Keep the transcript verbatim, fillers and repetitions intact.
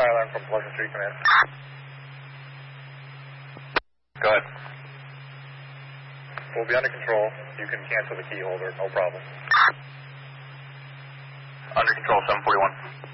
fire alarm from Pleasant Street, command. Go ahead. We'll be under control. You can cancel the key holder, no problem. Under control, seven forty-one.